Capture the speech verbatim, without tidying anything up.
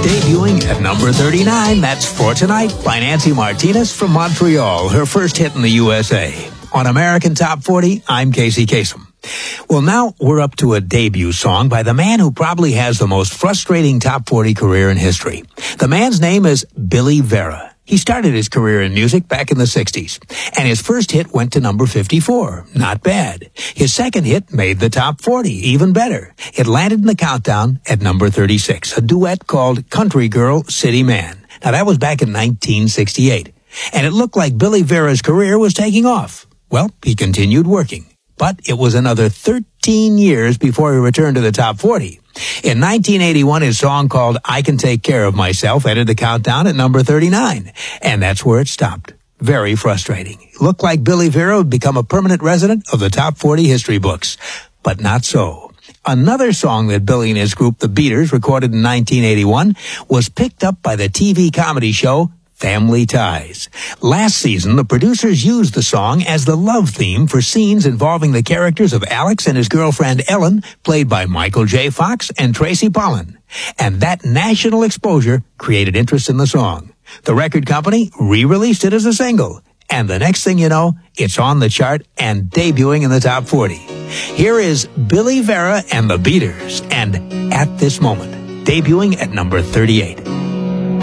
Debuting at number thirty-nine, that's For Tonight by Nancy Martinez from Montreal, her first hit in the U S A. On American Top forty, I'm Casey Kasem. Well, now we're up to a debut song by the man who probably has the most frustrating Top forty career in history. The man's name is Billy Vera. He started his career in music back in the sixties, and his first hit went to number fifty-four. Not bad. His second hit made the top forty. Even better. It landed in the countdown at number thirty-six, a duet called Country Girl, City Man. Now, that was back in nineteen sixty-eight, and it looked like Billy Vera's career was taking off. Well, he continued working, but it was another thirteen years before he returned to the top forty. In nineteen eighty-one, his song called I Can Take Care of Myself entered the countdown at number thirty-nine, and that's where it stopped. Very frustrating. It looked like Billy Vera would become a permanent resident of the top forty history books, but not so. Another song that Billy and his group, the Beaters, recorded in nineteen eighty-one was picked up by the T V comedy show Family Ties. Last season, the producers used the song as the love theme for scenes involving the characters of Alex and his girlfriend Ellen, played by Michael J. Fox and Tracy Pollan. And that national exposure created interest in the song. The record company re-released it as a single. And the next thing you know, it's on the chart and debuting in the top forty. Here is Billy Vera and the Beaters, and At This Moment, debuting at number thirty-eight.